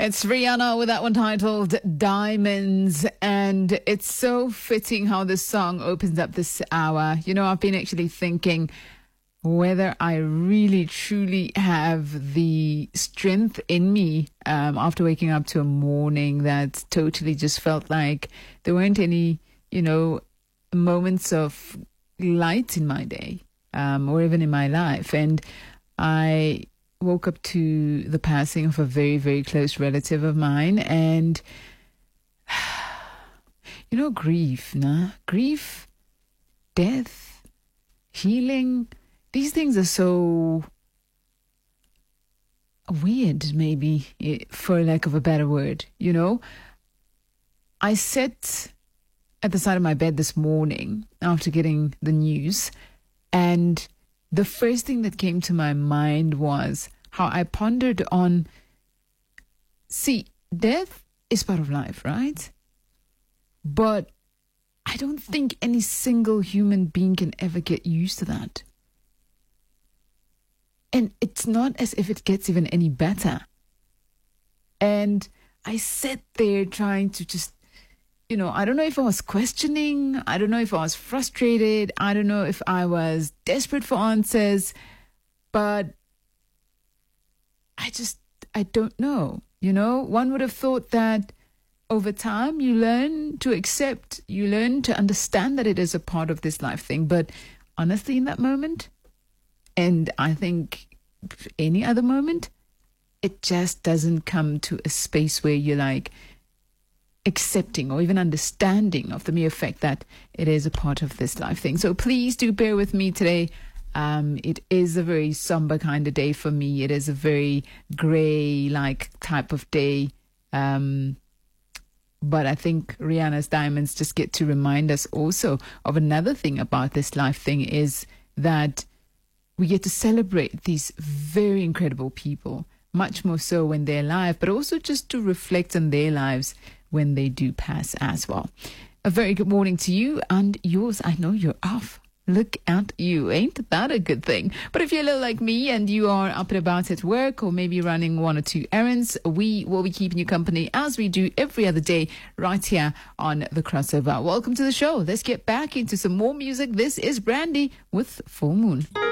It's Rihanna with that one titled Diamonds, and it's so fitting how this song opens up this hour. You know, I've been actually thinking whether I really truly have the strength in me after waking up to a morning that totally just felt like there weren't any, moments of light in my day or even in my life. And I woke up to the passing of a very, very close relative of mine. And, grief, grief, death, healing, these things are so weird, maybe, for lack of a better word. I sat at the side of my bed this morning after getting the news, and the first thing that came to my mind was how I pondered on, death is part of life, right? But I don't think any single human being can ever get used to that. And it's not as if it gets even any better. And I sat there trying to just, I don't know if I was questioning. I don't know if I was frustrated. I don't know if I was desperate for answers. But I don't know. One would have thought that over time you learn to accept, you learn to understand that it is a part of this life thing. But honestly, in that moment, and I think any other moment, it just doesn't come to a space where you're like accepting or even understanding of the mere fact that it is a part of this life thing. So please do bear with me today. It is a very somber kind of day for me. It is a very grey-like type of day. But I think Rihanna's Diamonds just get to remind us also of another thing about this life thing, is that we get to celebrate these very incredible people, much more so when they're alive, but also just to reflect on their lives when they do pass as well. A very good morning to you and yours. I know you're off. Look at you. Ain't that a good thing? But if you're a little like me and you are up and about at work or maybe running one or two errands, we will be keeping you company as we do every other day right here on The Crossover. Welcome to the show. Let's get back into some more music. This is Brandy with Full Moon.